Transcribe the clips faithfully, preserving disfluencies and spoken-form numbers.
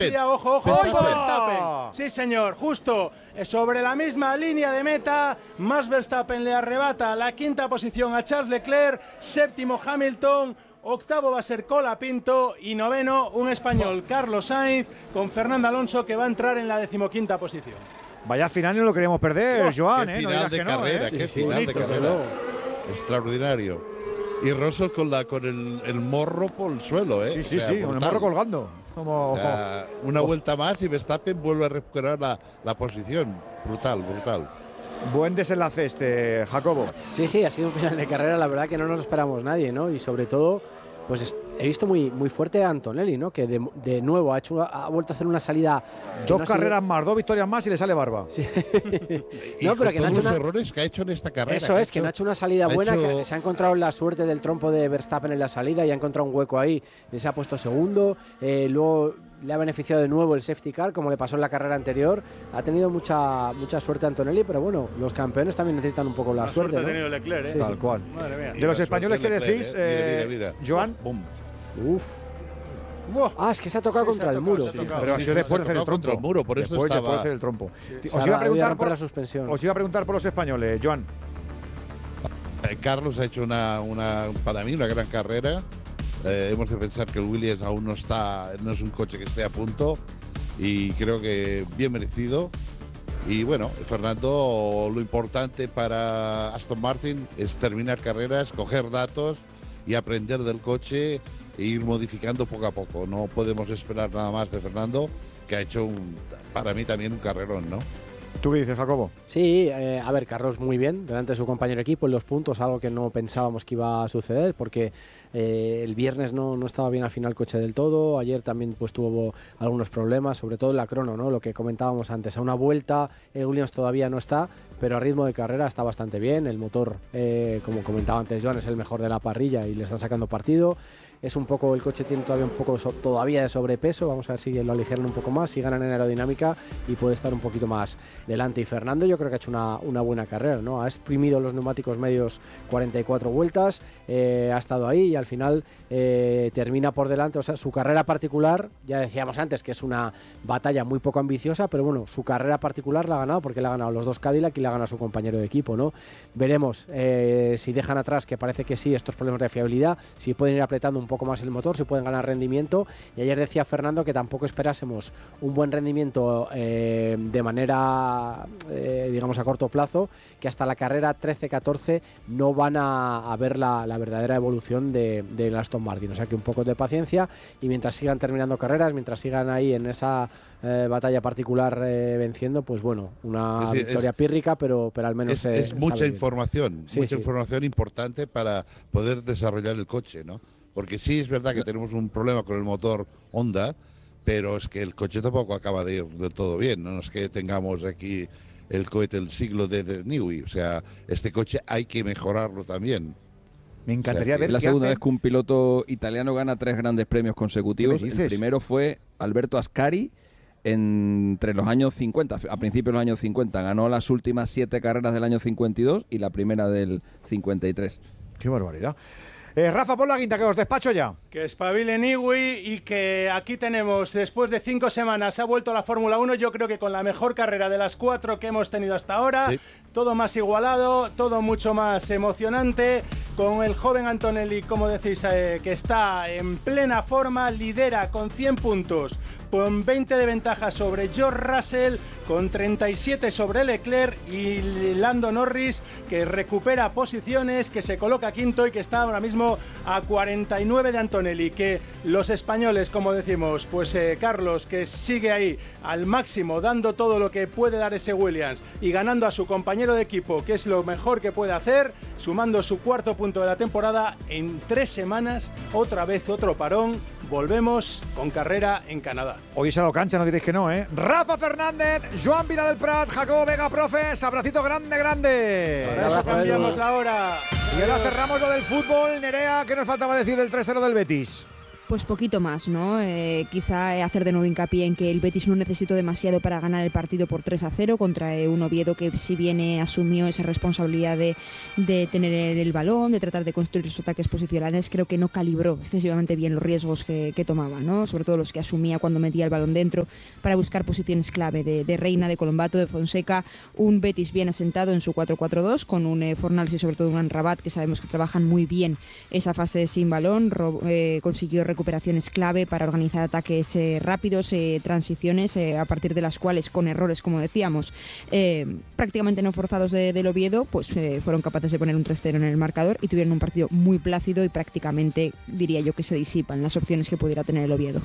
Ojo, ojo, ojo, Verstappen. Sí, señor, justo sobre la misma línea de meta. Max Verstappen le arrebata la quinta posición a Charles Leclerc, séptimo Hamilton, octavo va a ser Colapinto y noveno un español, Carlos Sainz, con Fernando Alonso, que va a entrar en la decimoquinta posición. Vaya final, no lo queríamos perder, oh, Joan, qué ¿eh? final no de que carrera, no, ¿eh? qué sí, final sí, de carrera. Extraordinario. Y Russell con, la, con el, el morro por el suelo, ¿eh? Sí, sí, o sea, sí, brutal. con el morro colgando. Como, o sea, una oh. vuelta más y Verstappen vuelve a recuperar la, la posición. Brutal, brutal. Buen desenlace este, Jacobo. Sí, sí, ha sido un final de carrera, la verdad que no nos lo esperamos nadie, ¿no? Y sobre todo, pues he visto muy, muy fuerte a Antonelli, ¿no? Que de, de nuevo ha hecho ha vuelto a hacer una salida. Dos no carreras sido... más, dos victorias más y le sale barba. Sí. no, pero que no ha hecho los una... errores que ha hecho en esta carrera. Eso es, hecho, que no ha hecho una salida buena, hecho... que se ha encontrado la suerte del trompo de Verstappen en la salida y ha encontrado un hueco ahí y se ha puesto segundo. Eh, luego le ha beneficiado de nuevo el safety car, como le pasó en la carrera anterior. Ha tenido mucha mucha suerte Antonelli, pero bueno, los campeones también necesitan un poco la, la suerte. suerte ¿no? ha tenido Leclerc, ¿eh? Sí, tal sí. cual. Madre mía. De los españoles, ¿qué decís, eh, mira, mira, mira. Joan? Boom. Uf. Ah, es que se ha tocado sí, contra ha tocado, el muro. Sí, pero ha sido después de hacer el trompo. El muro, por eso después, estaba... después de hacer el trompo. Sí. Os, iba a preguntar por, la suspensión. os iba a preguntar por los españoles, Joan. Eh, Carlos ha hecho una, una, para mí, una gran carrera. Eh, hemos de pensar que el Williams aún no está, no es un coche que esté a punto y creo que bien merecido. Y bueno, Fernando, lo importante para Aston Martin es terminar carreras, coger datos y aprender del coche e ir modificando poco a poco. No podemos esperar nada más de Fernando, que ha hecho un, para mí también un carrerón, ¿no? ¿Tú qué dices, Jacobo? Sí, eh, a ver, Carlos muy bien, delante de su compañero de equipo en los puntos, algo que no pensábamos que iba a suceder, porque eh, el viernes no, no estaba bien al final el coche del todo, ayer también pues tuvo algunos problemas, sobre todo en la crono, ¿no? Lo que comentábamos antes, a una vuelta el Williams todavía no está, pero a ritmo de carrera está bastante bien, el motor, eh, como comentaba antes Joan, es el mejor de la parrilla y le están sacando partido. Es un poco, el coche tiene todavía un poco so, todavía de sobrepeso, vamos a ver si lo aligeran un poco más, si ganan en aerodinámica y puede estar un poquito más delante. Y Fernando yo creo que ha hecho una, una buena carrera, ¿no? Ha exprimido los neumáticos medios cuarenta y cuatro vueltas, eh, ha estado ahí y al final eh, termina por delante, o sea, su carrera particular, ya decíamos antes que es una batalla muy poco ambiciosa, pero bueno, su carrera particular la ha ganado porque le ha ganado los dos Cadillac y le ha ganado a su compañero de equipo, ¿no? Veremos eh, si dejan atrás, que parece que sí, estos problemas de fiabilidad, si pueden ir apretando un poco más el motor, si pueden ganar rendimiento. Y ayer decía Fernando que tampoco esperásemos un buen rendimiento eh, de manera eh, digamos a corto plazo, que hasta la carrera trece catorce no van a, a ver la, la verdadera evolución de, de Aston Martin, o sea que un poco de paciencia y mientras sigan terminando carreras, mientras sigan ahí en esa eh, batalla particular eh, venciendo, pues bueno, una es decir, victoria es, pírrica, pero, pero al menos es, es mucha información, sí, mucha sí. información importante para poder desarrollar el coche, ¿no? Porque sí es verdad que tenemos un problema con el motor Honda, pero es que el coche tampoco acaba de ir del todo bien. No es que tengamos aquí el cohete del siglo de, de Newey. O sea, este coche hay que mejorarlo también. Me encantaría o sea, ver. Es la segunda hacen... vez que un piloto italiano gana tres grandes premios consecutivos. El primero fue Alberto Ascari entre los años cincuenta, a principios de los años cincuenta. Ganó las últimas siete carreras del año cincuenta y dos y la primera del cincuenta y tres. ¡Qué barbaridad! Eh, Rafa, pon la guinda, que os despacho ya. Que espabile Newey y que aquí tenemos, después de cinco semanas, ha vuelto a la Fórmula uno, yo creo que con la mejor carrera de las cuatro que hemos tenido hasta ahora, sí. Todo más igualado, todo mucho más emocionante, con el joven Antonelli, como decís, eh, que está en plena forma, lidera con cien puntos, con veinte de ventaja sobre George Russell, con treinta y siete sobre Leclerc y Lando Norris, que recupera posiciones, que se coloca quinto y que está ahora mismo a cuarenta y nueve de Antonelli, que los españoles, como decimos, pues eh, Carlos, que sigue ahí al máximo, dando todo lo que puede dar ese Williams y ganando a su compañero de equipo, que es lo mejor que puede hacer, sumando su cuarto punto de la temporada en tres semanas, otra vez otro parón, volvemos con carrera en Canadá. Hoy se ha dado cancha, no diréis que no, ¿eh? Rafa Fernández, Joan Vila del Prat, Jacobo Vega, profes, abracito grande, grande. Para eso cambiamos la hora. Y ahora cerramos lo del fútbol. Nerea, ¿qué nos faltaba decir del tres cero del Betis? Pues poquito más, ¿no? Eh, quizá hacer de nuevo hincapié en que el Betis no necesitó demasiado para ganar el partido por tres a cero contra eh, un Oviedo que si bien eh, asumió esa responsabilidad de, de tener el, el balón, de tratar de construir sus ataques posicionales, creo que no calibró excesivamente bien los riesgos que, que tomaba, ¿no? Sobre todo los que asumía cuando metía el balón dentro para buscar posiciones clave de, de Reina, de Colombato, de Fonseca, un Betis bien asentado en su cuatro cuatro dos con un eh, Fornals y sobre todo un Amrabat que sabemos que trabajan muy bien esa fase sin balón, ro- eh, consiguió recuperar recuperaciones clave para organizar ataques eh, rápidos, eh, transiciones eh, a partir de las cuales, con errores, como decíamos, eh, prácticamente no forzados de, del Oviedo, pues eh, fueron capaces de poner un tres cero en el marcador y tuvieron un partido muy plácido y prácticamente diría yo que se disipan las opciones que pudiera tener el Oviedo.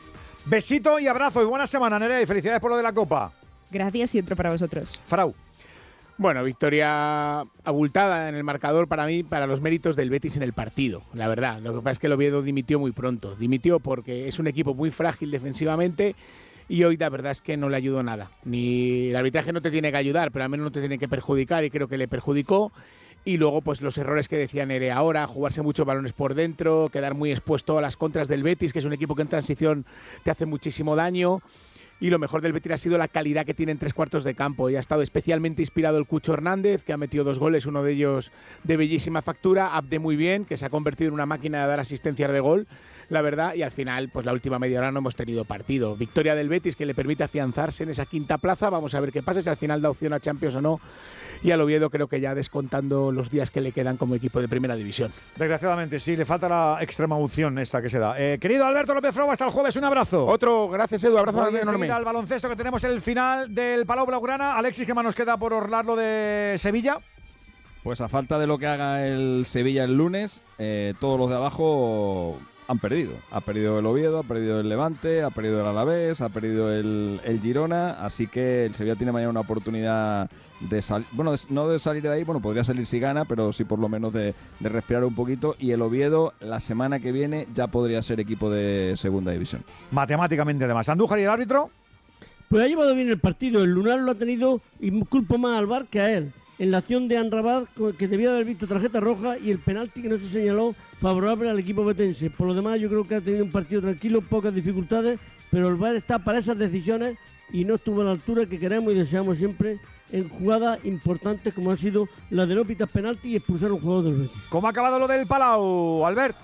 Besito y abrazo y buena semana, Nerea, y felicidades por lo de la Copa. Gracias y otro para vosotros. Frau. Bueno, victoria abultada en el marcador para mí, para los méritos del Betis en el partido, la verdad. Lo que pasa es que el Oviedo dimitió muy pronto. Dimitió porque es un equipo muy frágil defensivamente y hoy la verdad es que no le ayudó nada. Ni el arbitraje no te tiene que ayudar, pero al menos no te tiene que perjudicar y creo que le perjudicó. Y luego pues los errores que decía Nere ahora, jugarse muchos balones por dentro, quedar muy expuesto a las contras del Betis, que es un equipo que en transición te hace muchísimo daño. Y lo mejor del Betis ha sido la calidad que tiene en tres cuartos de campo. Y ha estado especialmente inspirado el Cucho Hernández, que ha metido dos goles, uno de ellos de bellísima factura. Abde muy bien, que se ha convertido en una máquina de dar asistencias de gol, la verdad. Y al final, pues la última media hora no hemos tenido partido. Victoria del Betis que le permite afianzarse en esa quinta plaza. Vamos a ver qué pasa, si al final da opción a Champions o no. Y al Oviedo creo que ya descontando los días que le quedan como equipo de primera división. Desgraciadamente, sí, le falta la extrema unción esta que se da. Eh, querido Alberto López Frau, hasta el jueves, un abrazo. Otro, gracias Edu, abrazo Voy enorme. al baloncesto que tenemos el final del Palau Blaugrana. Alexis, ¿qué más nos queda por orlarlo de Sevilla? Pues a falta de lo que haga el Sevilla el lunes, eh, todos los de abajo han perdido. Ha perdido el Oviedo, ha perdido el Levante, ha perdido el Alavés, ha perdido el, el Girona, así que el Sevilla tiene mañana una oportunidad de salir, bueno, de, no de salir de ahí, bueno, podría salir si gana, pero sí por lo menos de, de respirar un poquito, y el Oviedo la semana que viene ya podría ser equipo de segunda división. Matemáticamente además. Andújar, ¿y el árbitro? Pues ha llevado bien el partido, el Lunar lo ha tenido y culpo más al V A R que a él. En la acción de Amrabat, que debía haber visto tarjeta roja, y el penalti que no se señaló favorable al equipo betense. Por lo demás, yo creo que ha tenido un partido tranquilo, pocas dificultades, pero el V A R está para esas decisiones y no estuvo a la altura que queremos y deseamos siempre en jugadas importantes como han sido la de no pitar penalti y expulsar a un jugador del Betis. ¿Cómo ha acabado lo del Palau, Albert?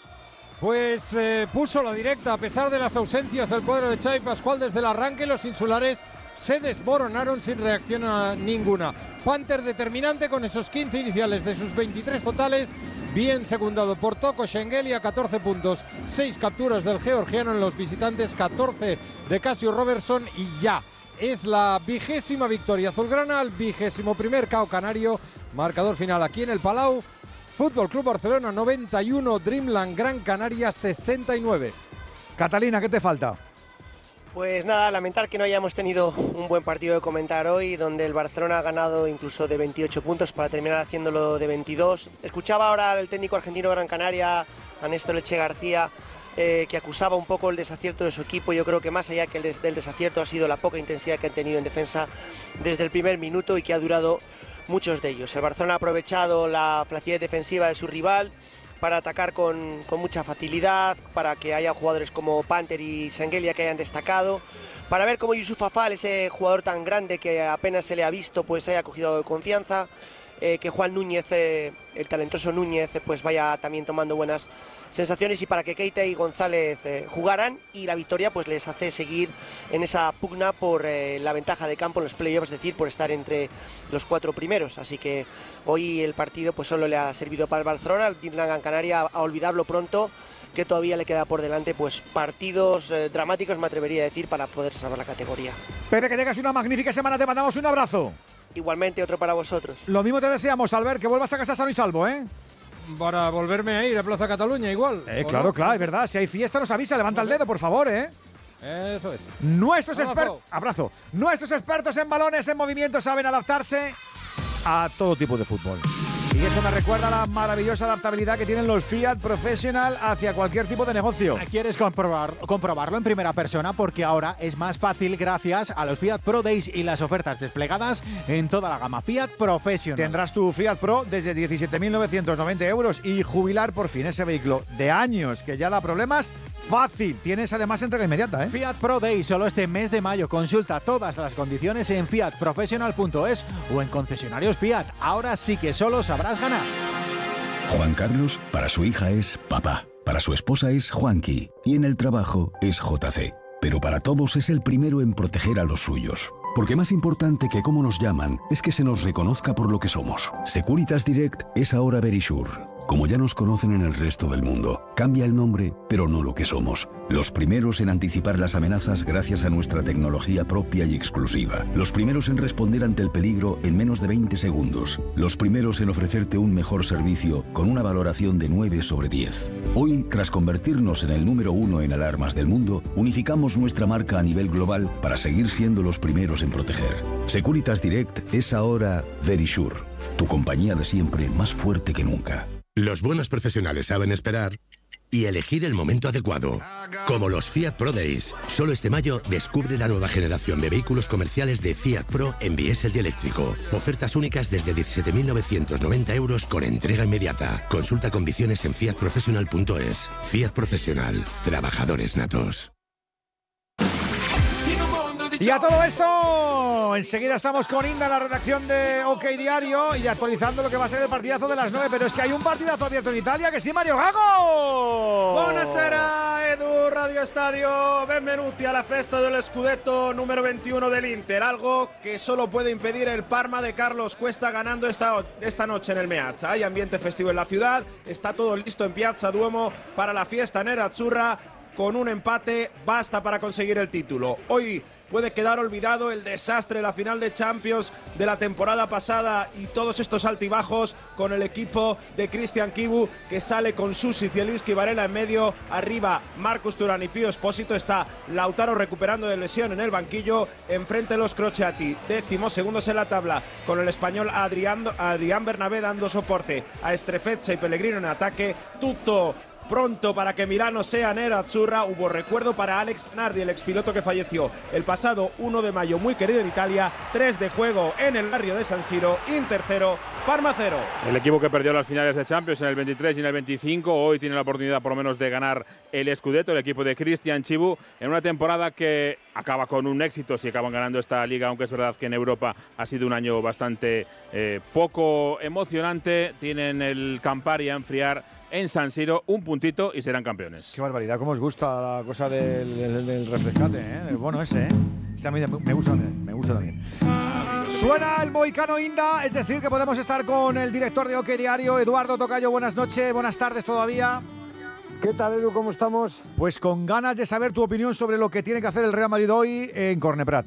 Pues eh, puso la directa, a pesar de las ausencias del cuadro de Xavi Pascual desde el arranque, los insulares se desmoronaron sin reacción a ninguna. Panther determinante con esos quince iniciales de sus veintitrés totales, bien secundado por Toko Schengelia, catorce puntos, seis capturas del georgiano en los visitantes, catorce de Casio Robertson, y ya es la vigésima victoria azulgrana, el vigésimo primer K O canario. Marcador final aquí en el Palau: Fútbol Club Barcelona noventa y uno, Dreamland Gran Canaria sesenta y nueve. Catalina, ¿qué te falta? Pues nada, lamentar que no hayamos tenido un buen partido de comentar hoy, donde el Barcelona ha ganado incluso de veintiocho puntos para terminar haciéndolo de veintidós. Escuchaba ahora al técnico argentino Gran Canaria, a Néstor Leche García, eh, que acusaba un poco el desacierto de su equipo. Yo creo que más allá que el des- del desacierto ha sido la poca intensidad que han tenido en defensa desde el primer minuto y que ha durado muchos de ellos. El Barcelona ha aprovechado la flacidez defensiva de su rival para atacar con, con mucha facilidad, para que haya jugadores como Panther y Schengelia que hayan destacado, para ver cómo Yusuf Afal, ese jugador tan grande que apenas se le ha visto, pues haya cogido algo de confianza, eh, que Juan Núñez, eh, el talentoso Núñez, eh, pues vaya también tomando buenas sensaciones, y para que Keita y González eh, jugaran, y la victoria pues les hace seguir en esa pugna por eh, la ventaja de campo en los playoffs, es decir, por estar entre los cuatro primeros. Así que hoy el partido pues solo le ha servido para el Barcelona, al Gran Canaria, a olvidarlo pronto, que todavía le queda por delante pues partidos eh, dramáticos, me atrevería a decir, para poder salvar la categoría. Pepe, que tengas una magnífica semana, te mandamos un abrazo. Igualmente, otro para vosotros. Lo mismo te deseamos, Albert, que vuelvas a casa sano y salvo, ¿eh? Para volverme a ir a Plaza Cataluña igual. Eh, claro, no? claro, es verdad. Si hay fiesta nos avisa, levanta el dedo, por favor, ¿eh? Eso es. Nuestros expertos, abrazo. Nuestros expertos en balones, en movimiento, saben adaptarse a todo tipo de fútbol. Y eso me recuerda a la maravillosa adaptabilidad que tienen los Fiat Professional hacia cualquier tipo de negocio. ¿Quieres comprobar, comprobarlo en primera persona? Porque ahora es más fácil gracias a los Fiat Pro Days y las ofertas desplegadas en toda la gama Fiat Professional. Tendrás tu Fiat Pro desde diecisiete mil novecientos noventa euros y jubilar por fin ese vehículo de años que ya da problemas fácil. Tienes además entrega inmediata, ¿eh? Fiat Pro Day solo este mes de mayo. Consulta todas las condiciones en fiat professional punto es o en concesionarios Fiat. Ahora sí que solo sabrás ganar. Juan Carlos, para su hija es papá. Para su esposa es Juanqui. Y en el trabajo es J C. Pero para todos es el primero en proteger a los suyos. Porque más importante que cómo nos llaman es que se nos reconozca por lo que somos. Securitas Direct es ahora Verisure. Como ya nos conocen en el resto del mundo, cambia el nombre, pero no lo que somos. Los primeros en anticipar las amenazas gracias a nuestra tecnología propia y exclusiva. Los primeros en responder ante el peligro en menos de veinte segundos. Los primeros en ofrecerte un mejor servicio con una valoración de nueve sobre diez. Hoy, tras convertirnos en el número uno en alarmas del mundo, unificamos nuestra marca a nivel global para seguir siendo los primeros en proteger. Securitas Direct es ahora Verisure, tu compañía de siempre más fuerte que nunca. Los buenos profesionales saben esperar y elegir el momento adecuado. Como los Fiat Pro Days. Solo este mayo descubre la nueva generación de vehículos comerciales de Fiat Pro en diésel y eléctrico. Ofertas únicas desde diecisiete mil novecientos noventa euros con entrega inmediata. Consulta condiciones en fiat professional punto es. Fiat Profesional. Trabajadores natos. Y a todo esto, enseguida estamos con Inda en la redacción de OK Diario y actualizando lo que va a ser el partidazo de las nueve. Pero es que hay un partidazo abierto en Italia, que sí, Mario Gago. Buonasera, Edu, Radio Estadio. Benvenuti alla festa dello scudetto número veintiuno del Inter. Algo que solo puede impedir el Parma de Carlos Cuesta ganando esta, esta noche en el Meazza. Hay ambiente festivo en la ciudad, está todo listo en Piazza Duomo para la fiesta nerazzurra. Con un empate basta para conseguir el título. Hoy puede quedar olvidado el desastre de la final de Champions de la temporada pasada y todos estos altibajos con el equipo de Cristian Chivu, que sale con Susi, Zielinski y Varela en medio. Arriba Marcus Thuram y Pío Espósito. Está Lautaro recuperando de lesión en el banquillo. Enfrente los Crociati, décimos segundos en la tabla, con el español Adrián, Adrián Bernabé dando soporte a Strefezza y Pellegrino en ataque. Tutto pronto para que Milano sea nerazzurra. Hubo recuerdo para Alex Nardi, el expiloto que falleció el pasado uno de mayo, muy querido en Italia. tres de juego en el barrio de San Siro. Inter cero, Parma cero. El equipo que perdió las finales de Champions en el veintitrés y en el veinticinco, hoy tiene la oportunidad por lo menos de ganar el Scudetto, el equipo de Cristian Chivu, en una temporada que acaba con un éxito si acaban ganando esta liga, aunque es verdad que en Europa ha sido un año bastante eh, poco emocionante. Tienen el Campari a enfriar en San Siro, un puntito y serán campeones. Qué barbaridad, cómo os gusta la cosa del, del, del refrescate, ¿eh? El bono ese, ¿eh? Ese a mí me gusta, me gusta también. Suena el mohicano Inda, es decir que podemos estar con el director de OK Diario, Eduardo Tocayo. Buenas noches, buenas tardes todavía. ¿Qué tal, Edu? ¿Cómo estamos? Pues con ganas de saber tu opinión sobre lo que tiene que hacer el Real Madrid hoy en Corneprat.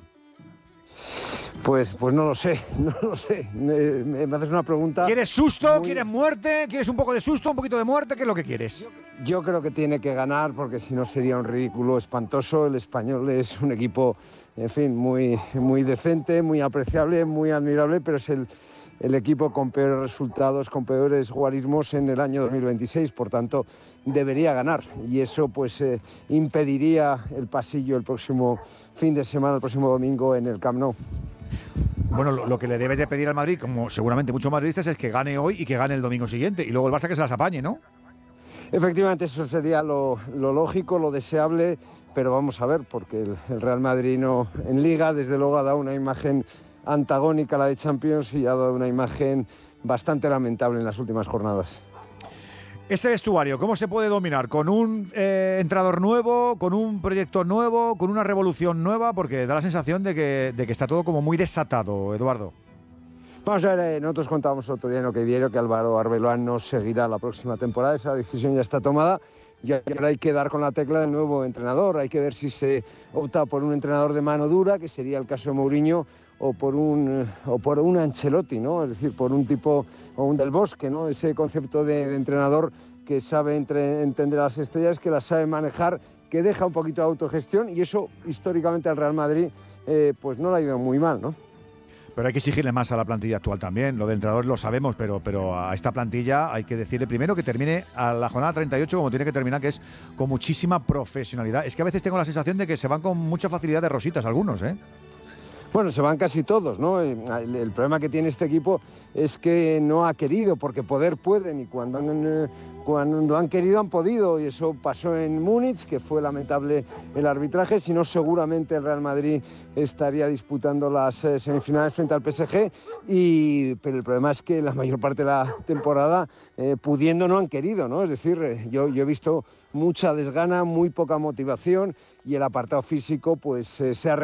Pues, pues no lo sé, no lo sé. Me, me haces una pregunta. ¿Quieres susto? muy... ¿Quieres muerte? ¿Quieres un poco de susto? ¿Un poquito de muerte? ¿Qué es lo que quieres? Yo, yo creo que tiene que ganar, porque si no sería un ridículo espantoso. El Español es un equipo, en fin, muy, muy decente, muy apreciable, muy admirable, pero es el, el equipo con peores resultados, con peores guarismos en el año dos mil veintiséis. Por tanto, debería ganar. Y eso pues eh, impediría el pasillo el próximo fin de semana, el próximo domingo en el Camp Nou. Bueno, lo, lo que le debes de pedir al Madrid, como seguramente muchos madridistas, es que gane hoy y que gane el domingo siguiente. Y luego el Barça que se las apañe, ¿no? Efectivamente, eso sería lo, lo lógico, lo deseable, pero vamos a ver, porque el, el Real Madrid no, en Liga, desde luego, ha dado una imagen antagónica a la de Champions y ha dado una imagen bastante lamentable en las últimas jornadas. Ese vestuario, ¿cómo se puede dominar? ¿Con un eh, entrenador nuevo, con un proyecto nuevo, con una revolución nueva? Porque da la sensación de que, de que está todo como muy desatado, Eduardo. Vamos a ver, eh, nosotros contábamos otro día en OK Diario que Álvaro Arbeloa no seguirá la próxima temporada. Esa decisión ya está tomada y ahora hay que dar con la tecla del nuevo entrenador. Hay que ver si se opta por un entrenador de mano dura, que sería el caso de Mourinho, o por un o por un Ancelotti, ¿no? Es decir, por un tipo, o un Del Bosque, ¿no? Ese concepto de, de entrenador que sabe entre, entender a las estrellas, que las sabe manejar, que deja un poquito de autogestión, y eso históricamente al Real Madrid eh, pues no le ha ido muy mal, ¿no? Pero hay que exigirle más a la plantilla actual también. Lo de entrenador lo sabemos, pero, pero a esta plantilla hay que decirle primero que termine a la jornada treinta y ocho como tiene que terminar, que es con muchísima profesionalidad. Es que a veces tengo la sensación de que se van con mucha facilidad de rositas algunos, ¿eh? Bueno, se van casi todos, ¿no? El, el problema que tiene este equipo es que no ha querido, porque poder pueden, y cuando han, cuando han querido han podido, y eso pasó en Múnich, que fue lamentable el arbitraje, si no seguramente el Real Madrid estaría disputando las eh, semifinales frente al P S G, y, pero el problema es que la mayor parte de la temporada, eh, pudiendo, no han querido, ¿no? Es decir, eh, yo, yo he visto mucha desgana, muy poca motivación, y el apartado físico pues eh, se ha